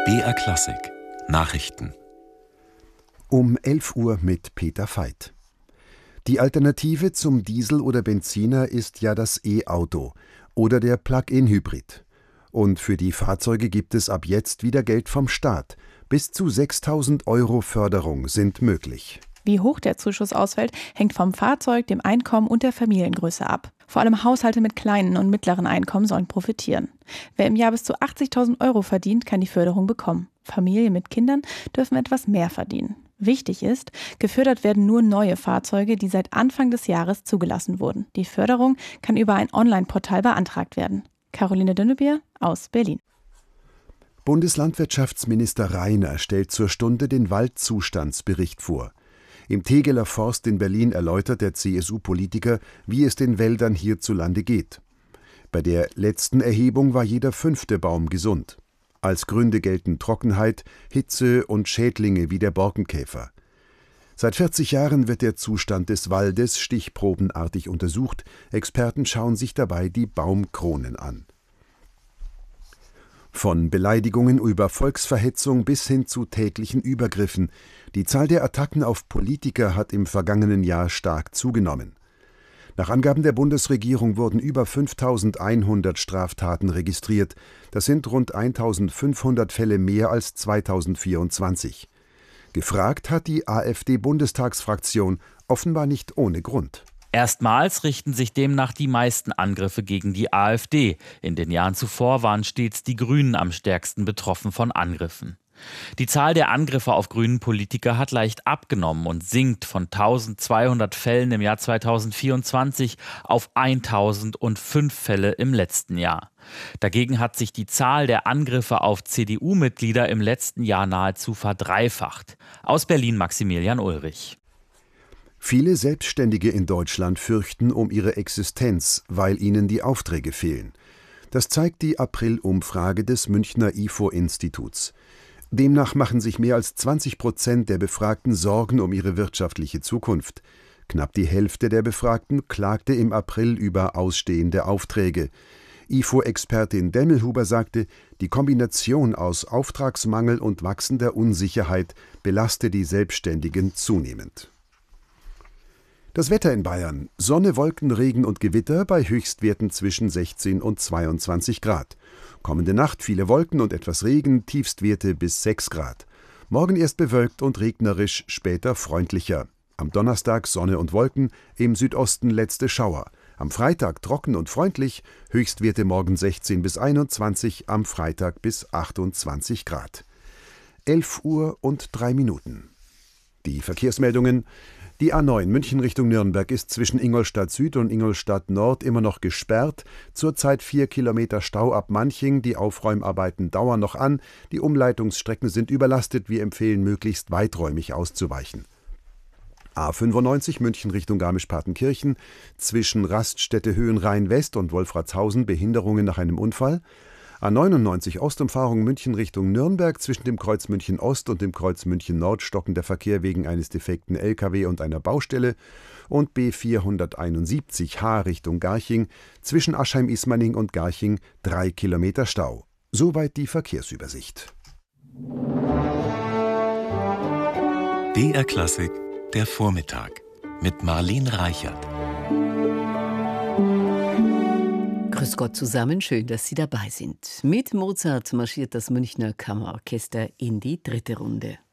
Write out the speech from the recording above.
BR Klassik Nachrichten Um 11 Uhr mit Peter Veit. Die Alternative zum Diesel oder Benziner ist ja das E-Auto oder der Plug-in-Hybrid. Und für die Fahrzeuge gibt es ab jetzt wieder Geld vom Staat. Bis zu 6.000 € Förderung sind möglich. Wie hoch der Zuschuss ausfällt, hängt vom Fahrzeug, dem Einkommen und der Familiengröße ab. Vor allem Haushalte mit kleinen und mittleren Einkommen sollen profitieren. Wer im Jahr bis zu 80.000 € verdient, kann die Förderung bekommen. Familien mit Kindern dürfen etwas mehr verdienen. Wichtig ist, gefördert werden nur neue Fahrzeuge, die seit Anfang des Jahres zugelassen wurden. Die Förderung kann über ein Online-Portal beantragt werden. Caroline Dünnebier aus Berlin. Bundeslandwirtschaftsminister Rainer stellt zur Stunde den Waldzustandsbericht vor. Im Tegeler Forst in Berlin erläutert der CSU-Politiker, wie es den Wäldern hierzulande geht. Bei der letzten Erhebung war jeder 5. Baum gesund. Als Gründe gelten Trockenheit, Hitze und Schädlinge wie der Borkenkäfer. Seit 40 Jahren wird der Zustand des Waldes stichprobenartig untersucht. Experten schauen sich dabei die Baumkronen an. Von Beleidigungen über Volksverhetzung bis hin zu tätlichen Übergriffen. Die Zahl der Attacken auf Politiker hat im vergangenen Jahr stark zugenommen. Nach Angaben der Bundesregierung wurden über 5.100 Straftaten registriert. Das sind rund 1.500 Fälle mehr als 2024. Gefragt hat die AfD-Bundestagsfraktion, offenbar nicht ohne Grund. Erstmals richten sich demnach die meisten Angriffe gegen die AfD. In den Jahren zuvor waren stets die Grünen am stärksten betroffen von Angriffen. Die Zahl der Angriffe auf grünen Politiker hat leicht abgenommen und sinkt von 1.200 Fällen im Jahr 2024 auf 1.005 Fälle im letzten Jahr. Dagegen hat sich die Zahl der Angriffe auf CDU-Mitglieder im letzten Jahr nahezu verdreifacht. Aus Berlin Maximilian Ulrich. Viele Selbstständige in Deutschland fürchten um ihre Existenz, weil ihnen die Aufträge fehlen. Das zeigt die April-Umfrage des Münchner IFO-Instituts. Demnach machen sich mehr als 20% der Befragten Sorgen um ihre wirtschaftliche Zukunft. Knapp die Hälfte der Befragten klagte im April über ausstehende Aufträge. IFO-Expertin Demmelhuber sagte, die Kombination aus Auftragsmangel und wachsender Unsicherheit belaste die Selbstständigen zunehmend. Das Wetter in Bayern: Sonne, Wolken, Regen und Gewitter bei Höchstwerten zwischen 16 und 22 Grad. Kommende Nacht viele Wolken und etwas Regen, Tiefstwerte bis 6 Grad. Morgen erst bewölkt und regnerisch, später freundlicher. Am Donnerstag Sonne und Wolken, im Südosten letzte Schauer. Am Freitag trocken und freundlich, Höchstwerte morgen 16 bis 21, am Freitag bis 28 Grad. 11 Uhr und 3 Minuten. Die Verkehrsmeldungen. Die A9 München Richtung Nürnberg ist zwischen Ingolstadt Süd und Ingolstadt Nord immer noch gesperrt. Zurzeit 4 Kilometer Stau ab Manching. Die Aufräumarbeiten dauern noch an. Die Umleitungsstrecken sind überlastet. Wir empfehlen, möglichst weiträumig auszuweichen. A95 München Richtung Garmisch-Partenkirchen. Zwischen Raststätte Höhenrhein West und Wolfratshausen Behinderungen nach einem Unfall. A99 Ostumfahrung München Richtung Nürnberg, zwischen dem Kreuz München Ost und dem Kreuz München Nord stockender Verkehr wegen eines defekten LKW und einer Baustelle, und B471 H Richtung Garching, zwischen Aschheim-Ismaning und Garching 3 Kilometer Stau. Soweit die Verkehrsübersicht. BR Klassik der Vormittag mit Marlene Reichert. Grüß Gott zusammen, schön, dass Sie dabei sind. Mit Mozart marschiert das Münchner Kammerorchester in die 3. Runde.